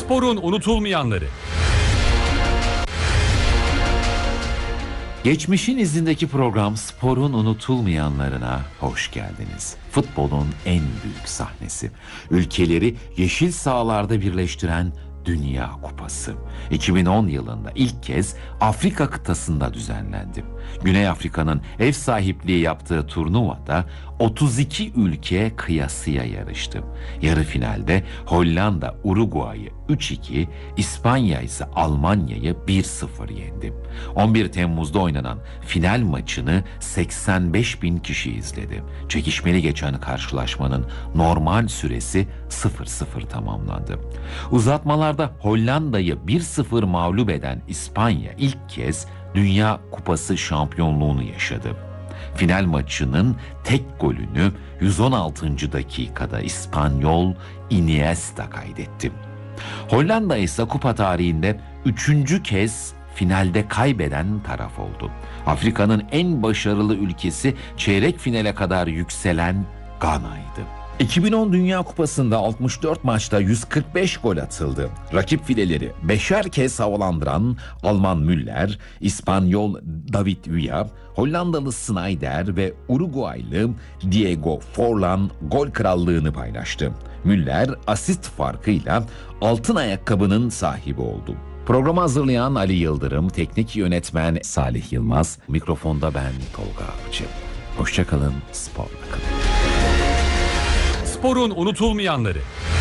Sporun unutulmayanları. Geçmişin izindeki program Spor'un unutulmayanlarına hoş geldiniz. Futbolun en büyük sahnesi. Ülkeleri yeşil sahalarda birleştiren Dünya Kupası. 2010 yılında ilk kez Afrika kıtasında düzenlendi. Güney Afrika'nın ev sahipliği yaptığı turnuvada 32 ülke kıyasıya yarıştı. Yarı finalde Hollanda Uruguay'ı 3-2, İspanya ise Almanya'yı 1-0 yendi. 11 Temmuz'da oynanan final maçını 85 bin kişi izledi. Çekişmeli geçen karşılaşmanın normal süresi 0-0 tamamlandı. Uzatmalarda Hollanda'yı 1-0 mağlup eden İspanya ilk kez Dünya Kupası şampiyonluğunu yaşadı. Final maçının tek golünü 116. dakikada İspanyol Iniesta kaydetti. Hollanda ise kupa tarihinde 3. kez finalde kaybeden taraf oldu. Afrika'nın en başarılı ülkesi çeyrek finale kadar yükselen Gana'ydı. 2010 Dünya Kupası'nda 64 maçta 145 gol atıldı. Rakip fileleri 5'er kez havalandıran Alman Müller, İspanyol David Villa, Hollandalı Sneijder ve Uruguaylı Diego Forlan gol krallığını paylaştı. Müller asist farkıyla altın ayakkabının sahibi oldu. Programı hazırlayan Ali Yıldırım, teknik yönetmen Salih Yılmaz, mikrofonda ben Tolga Avcı. Hoşça kalın, sporla kalın. Sporun unutulmayanları.